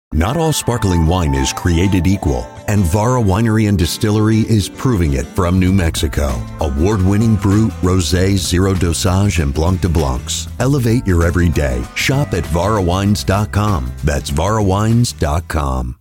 Not all sparkling wine is created equal, and Vara Winery and Distillery is proving it from New Mexico. Award-winning Brut, Rosé, Zero Dosage, and Blanc de Blancs. Elevate your everyday. Shop at VaraWines.com. That's VaraWines.com.